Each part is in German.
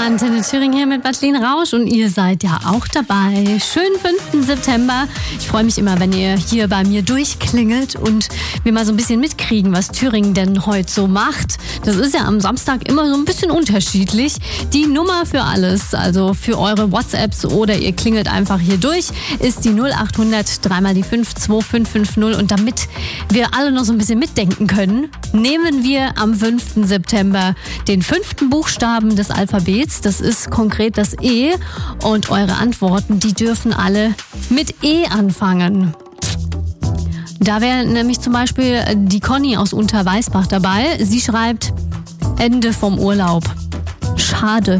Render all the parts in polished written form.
Antenne Thüringen hier mit Madeleine Rausch und ihr seid ja auch dabei. Schönen 5. September. Ich freue mich immer, wenn ihr hier bei mir durchklingelt und wir mal so ein bisschen mitkriegen, was Thüringen denn heute so macht. Das ist ja am Samstag immer so ein bisschen unterschiedlich. Die Nummer für alles, also für eure WhatsApps oder ihr klingelt einfach hier durch, ist die 0800 3 mal die 5 2550. Und damit wir alle noch so ein bisschen mitdenken können, nehmen wir am 5. September den 5. Buchstaben des Alphabets. Das ist konkret das E. Und eure Antworten, die dürfen alle mit E anfangen. Da wäre nämlich zum Beispiel die Conny aus Unterweißbach dabei. Sie schreibt, Ende vom Urlaub. Schade.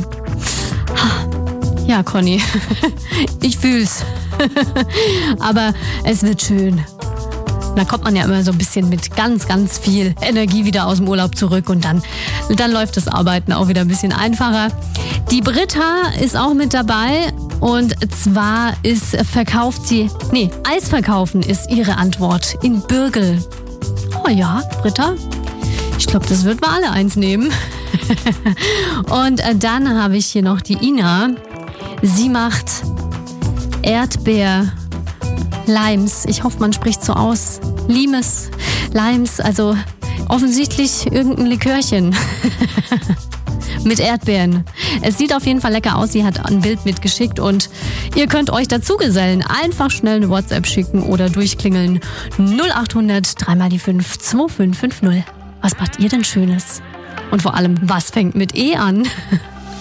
Ja, Conny, ich fühl's. Aber es wird schön. Da kommt man ja immer so ein bisschen mit ganz, ganz viel Energie wieder aus dem Urlaub zurück und dann läuft das Arbeiten auch wieder ein bisschen einfacher. Die Britta ist auch mit dabei und zwar Eisverkaufen ist ihre Antwort in Bürgel. Oh ja, Britta, ich glaube, das wird wir alle eins nehmen. Und dann habe ich hier noch die Ina. Sie macht Erdbeer-Limes. Ich hoffe, man spricht so aus. Limes, also offensichtlich irgendein Likörchen. Mit Erdbeeren. Es sieht auf jeden Fall lecker aus. Sie hat ein Bild mitgeschickt und ihr könnt euch dazu gesellen. Einfach schnell eine WhatsApp schicken oder durchklingeln. 0800 3 mal die 5 2550. Was macht ihr denn Schönes? Und vor allem, was fängt mit E an?